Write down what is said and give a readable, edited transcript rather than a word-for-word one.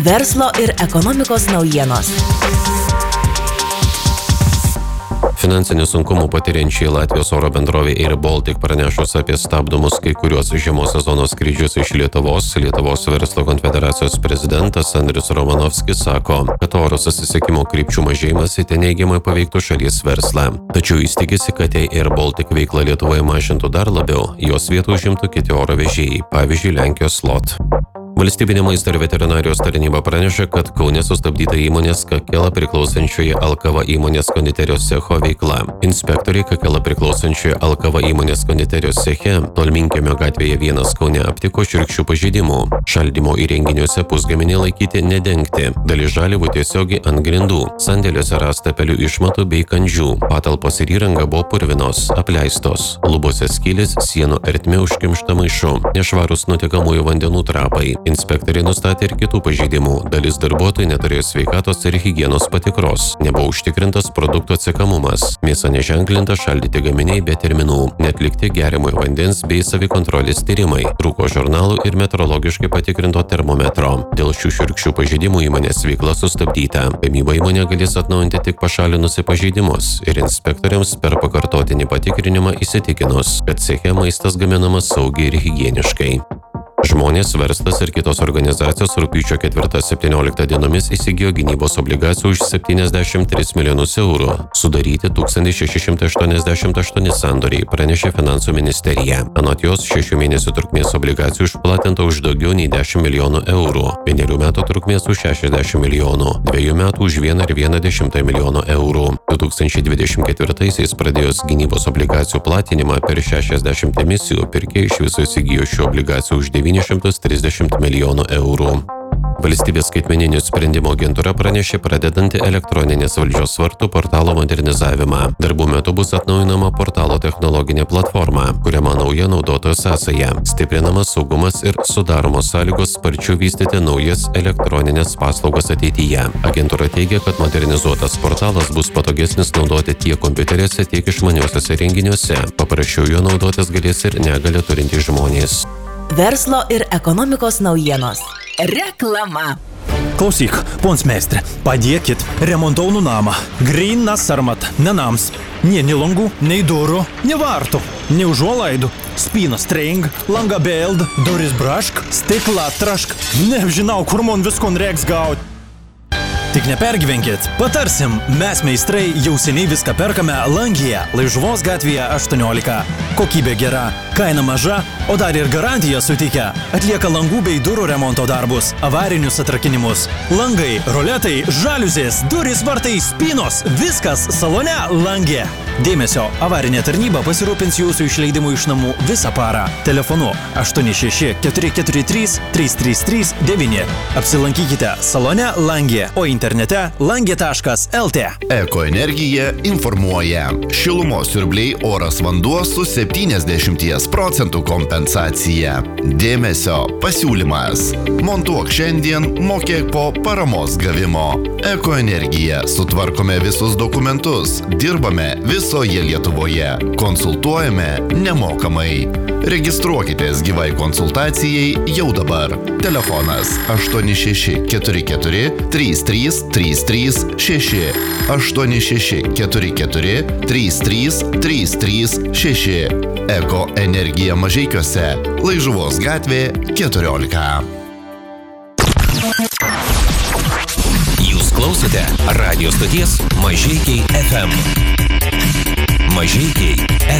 Verslo ir ekonomikos naujienos. Finansinių sunkumų patiriančiai Latvijos oro bendrovė Air Baltic pranešus apie stabdomus kai kuriuos žiemos sezono skrydžius iš Lietuvos verslo konfederacijos prezidentas Andrius Romanovskis sako, kad oro susisiekimo krypčių mažėjimas itin neigiamai paveiktų šalies verslą. Tačiau jis tikisi, kad jei Air Baltic veiklą Lietuvoje mažintų dar labiau, jos vietų užimtų kiti oro vežėjai, pavyzdžiui Lenkijos LOT. Valstybinė maisto ir veterinarijos tarnyba praneša, kad Kaune sustabdyta įmonės Kakela priklausančioje Alkava įmonės konditerijos cecho veikla. Inspektoriai Kakela priklausančioje Alkava įmonės konditerijos ceche Tolminkiemio gatvėje 1 Kaune aptiko šiurkščių pažeidimų. Šaldymo įrenginiuose pusgaminiai laikyti nedengti, dalis žaliavų tiesiogiai ant grindų, sandėliuose rasta pelių išmatų bei kandžių, patalpos ir įranga buvo purvinos, apleistos, lubose skylės, sienų ertmė užkimšta maišu, nešvarūs nutekamųjų vandenų trapai. Inspektoriai nustatė ir kitų pažeidimų. Dalis darbuotojų neturėjo sveikatos ir higienos patikros. Nebuvo užtikrintas produktų atsekamumas. Mėsa neženklinta, šaldyti gaminiai be terminų. Neatlikti geriamojo vandens bei savikontrolės tyrimai. Trūko žurnalų ir metrologiškai patikrinto termometro. Dėl šių šiurkščių pažeidimų įmonės veikla sustabdyta. Gamybą įmonė galės atnaujinti tik pašalinusi pažeidimus ir inspektoriams per pakartotinį patikrinimą įsitikinus, kad ceche maistas gaminamas saugiai ir higieniškai. Žmonės, verslas ir kitos organizacijos rugpjūčio 4-17 dienomis įsigijo gynybos obligacijų už 73 milijonus eurų. Sudaryti 1688 sandoriai, pranešė Finansų ministerija. Anot jos 6 mėnesių trukmės obligacijų išplatinta už daugiau nei 10 milijonų eurų, 1 metų trukmės už 60 milijonų, 2 metų už 1,1 milijono eurų. 2024-aisiais pradėjus gynybos obligacijų platinimą per 60 emisijų, pirkėjai iš viso įsigijo šių obligacijų už 930 milijonų eurų. Valstybės skaitmeninių sprendimų agentūra pranešė pradedanti elektroninės valdžios vartų portalo modernizavimą. Darbų metu bus atnaujinama portalo technologinė platforma, kuriama nauja naudotojo sąsaja, stiprinamas saugumas ir sudaromos sąlygos sparčiau vystyti naujas elektroninės paslaugas ateityje. Agentūra teigia, kad modernizuotas portalas bus patogesnis naudoti tiek kompiuteriuose, tiek išmaniuosiuose įrenginiuose. Paprasčiau juo naudotis galės ir negalią turintys žmonės. Verslo ir ekonomikos naujienos. Reklama. Klausyk, pons meistre, padėkit, remontaunu namą. Grina sarmat, ne nams. Nie langų, nei durų, ne vartų, ne užuolaidų. Spynas treng, langa beld, duris brašk, stiklą trašk. Nežinau, kur man viskon reiks gaut. Tik nepergyvenkit, patarsim, mes meistrai jau seniai viską perkame Langyje, Laižuvos gatvėje 18. Kokybė gera, kaina maža, o dar ir garantiją suteikia. Atlieka langų bei durų remonto darbus, avarinius atrakinimus. Langai, roletai, žaliuzės, durys, vartai, spynos, viskas salone Langyje. Dėmesio, avarinė tarnyba pasirūpins jūsų išleidimu iš namų visą parą. Telefonu 86 443 333 9. Apsilankykite salone Langyje, o internete lange.lt. Ekoenergija informuoja. Šilumos siurbliai, oras, vanduo su 70% kompensacija. Dėmesio, pasiūlymas. Montuok šiandien, mokėk po paramos gavimo. Ekoenergija. Sutvarkome visus dokumentus. Dirbame visoje Lietuvoje. Konsultuojame nemokamai. Registruokitės gyvai konsultacijai jau dabar. Telefonas 8644 33336 8644 33336. Eko energija Mažeikiuose, Laižuvos gatvė 14. Jūs klausote radio stoties Mažeikiai FM. Mažeikiai